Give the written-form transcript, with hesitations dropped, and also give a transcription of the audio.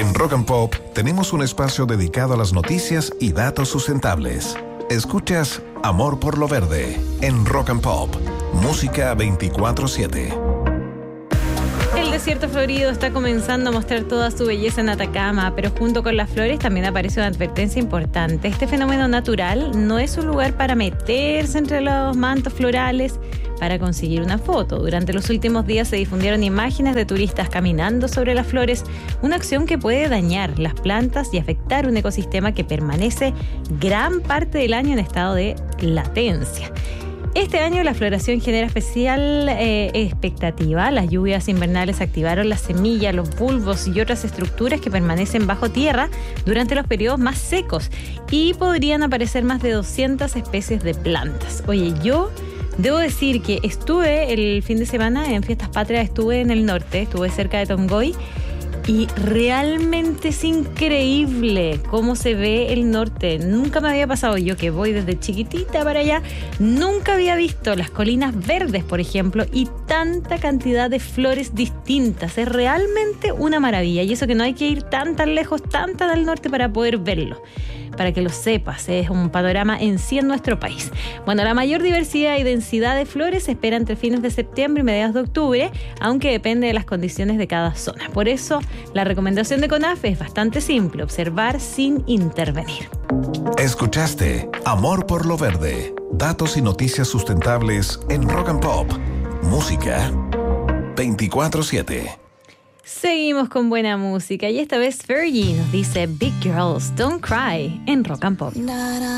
En Rock and Pop tenemos un espacio dedicado a las noticias y datos sustentables. Escuchas Amor por lo Verde en Rock and Pop, música 24/7. El desierto florido está comenzando a mostrar toda su belleza en Atacama, pero junto con las flores también aparece una advertencia importante. Este fenómeno natural no es un lugar para meterse entre los mantos florales para conseguir una foto. Durante los últimos días se difundieron imágenes de turistas caminando sobre las flores, una acción que puede dañar las plantas y afectar un ecosistema que permanece gran parte del año en estado de latencia. Este año la floración genera especial expectativa. Las lluvias invernales activaron las semillas, los bulbos y otras estructuras que permanecen bajo tierra durante los periodos más secos y podrían aparecer más de 200 especies de plantas. Oye, yo debo decir que estuve el fin de semana en Fiestas Patrias, estuve en el norte, estuve cerca de Tongoy. Y realmente es increíble cómo se ve el norte. Nunca me había pasado, yo que voy desde chiquitita para allá, nunca había visto las colinas verdes, por ejemplo, y tanta cantidad de flores distintas. Es realmente una maravilla. Y eso que no hay que ir tan lejos, tan al norte para poder verlo. Para que lo sepas, es un panorama en sí en nuestro país. Bueno, la mayor diversidad y densidad de flores se espera entre fines de septiembre y mediados de octubre, aunque depende de las condiciones de cada zona. Por eso, la recomendación de CONAF es bastante simple: observar sin intervenir. Escuchaste Amor por lo Verde, datos y noticias sustentables en Rock and Pop, música 24/7. Seguimos con buena música y esta vez Fergie nos dice Big Girls Don't Cry en Rock and Pop.